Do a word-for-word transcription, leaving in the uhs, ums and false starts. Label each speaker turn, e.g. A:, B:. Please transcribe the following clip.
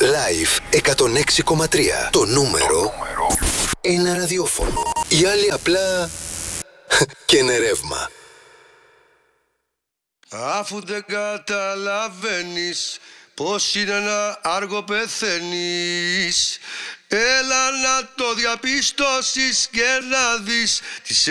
A: Live εκατόν έξι κόμμα τρία. Το νούμερο ένα ραδιόφωνο. Οι άλλοι απλά και είναι ρεύμα.
B: Αφού δεν καταλαβαίνεις πως είναι ένα άργο πεθαίνεις, έλα να το διαπιστώσεις και να δεις τις